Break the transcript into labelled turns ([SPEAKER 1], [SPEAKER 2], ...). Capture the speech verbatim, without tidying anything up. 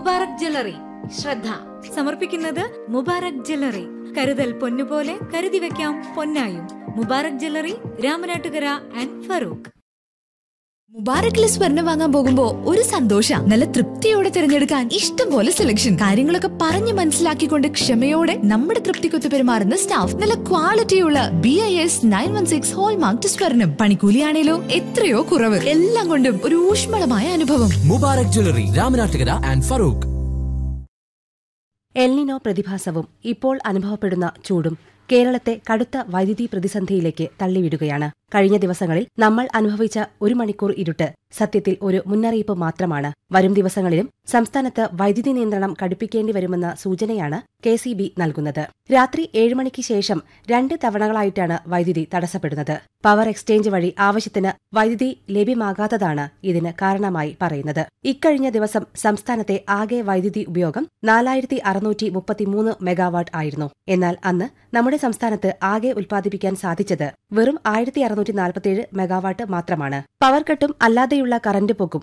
[SPEAKER 1] Mubarak jewellery. ശ്രദ്ധ സമർപ്പിക്കുന്നത് Mubarak jewellery. കരുതൽ പൊന്നുപോലെ കരുതി വെക്കാം പൊന്നായും. Mubarak jewellery, Ramanattukara and Farooq.
[SPEAKER 2] മുബാറക്കിലെ സ്വർണം വാങ്ങാൻ പോകുമ്പോ ഒരു സന്തോഷ. നല്ല തൃപ്തിയോടെ തിരഞ്ഞെടുക്കാൻ ഇഷ്ടം പോലെ സെലക്ഷൻ. കാര്യങ്ങളൊക്കെ പറഞ്ഞു മനസ്സിലാക്കിക്കൊണ്ട് ക്ഷമയോടെ നമ്മുടെ തൃപ്തിക്കൊത്ത് പെരുമാറുന്ന സ്റ്റാഫ്. നല്ല ക്വാളിറ്റിയുള്ള B I S nine one six hallmark സ്വർണം. പണിക്കൂലിയാണേലോ എത്രയോ കുറവ്. എല്ലാം കൊണ്ടും ഒരു ഊഷ്മളമായ അനുഭവം.
[SPEAKER 3] Mubarak jewellery, Ramanattukara and Farooq.
[SPEAKER 4] El Niño പ്രതിഭാസവും ഇപ്പോൾ അനുഭവപ്പെടുന്ന ചൂടും കേരളത്തെ കടുത്ത വൈദ്യുതി പ്രതിസന്ധിയിലേക്ക് തള്ളിവിടുകയാണ്. കഴിഞ്ഞ ദിവസങ്ങളിൽ നമ്മൾ അനുഭവിച്ച ഒരു മണിക്കൂർ ഇരുട്ട് സത്യത്തിൽ ഒരു മുന്നറിയിപ്പ് മാത്രമാണ്. വരും ദിവസങ്ങളിലും സംസ്ഥാനത്ത് വൈദ്യുതി നിയന്ത്രണം കടുപ്പിക്കേണ്ടി വരുമെന്ന സൂചനയാണ് കെ സി ബി നൽകുന്നത്. രാത്രി ഏഴ് മണിക്ക് ശേഷം രണ്ട് തവണകളായിട്ടാണ് വൈദ്യുതി തടസ്സപ്പെടുന്നത്. പവർ എക്സ്ചേഞ്ച് വഴി ആവശ്യത്തിന് വൈദ്യുതി ലഭ്യമാകാത്തതാണ് ഇതിന് കാരണമായി പറയുന്നത്. ഇക്കഴിഞ്ഞ ദിവസം സംസ്ഥാനത്തെ ആകെ വൈദ്യുതി ഉപയോഗം നാലായിരത്തി അറുന്നൂറ്റി മുപ്പത്തിമൂന്ന് മെഗാവാട്ട് ആയിരുന്നു. എന്നാൽ അന്ന് നമ്മുടെ സംസ്ഥാനത്ത് ആകെ ഉൽപ്പാദിപ്പിക്കാൻ സാധിച്ചത് വെറും ആയിരത്തി അറുന്നൂറ്റി നാൽപ്പത്തിയേഴ് മെഗാവാട്ട് മാത്രമാണ്. പവർ കട്ടും അല്ലാതെയുള്ള കറന്റ് പോക്കും